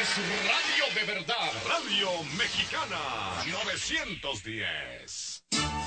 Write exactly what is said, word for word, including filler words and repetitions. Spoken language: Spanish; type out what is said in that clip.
es radio de verdad. Radio Mexicana novecientos diez.